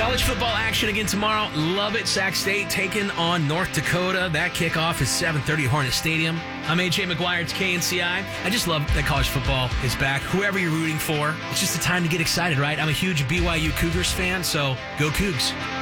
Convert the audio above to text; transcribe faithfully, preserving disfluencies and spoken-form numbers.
College football action again tomorrow. Love it. Sac State taking on North Dakota. That kickoff is seven thirty at Hornet Stadium. I'm A J McGuire. It's K N C I. I just love that college football is back. Whoever you're rooting for, it's just a time to get excited, right? I'm a huge B Y U Cougars fan, so go Cougs.